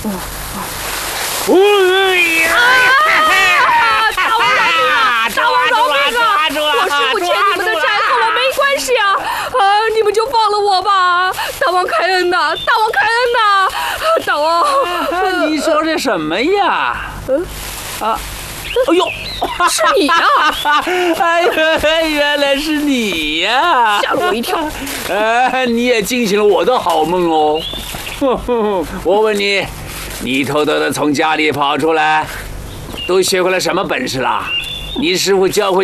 大王饶命啊！我师父欠你们的债，和我没关系啊！你们就放了我吧！大王开恩呐！大王开恩呐！大王， 你说这什么呀？哎呦， 是你呀！ 哎呀，原来是你呀！ 吓了我一跳。 你也惊醒了我的好梦哦。我问你，你偷偷的从家里跑出来，都学会了什么本事啦？你师傅教会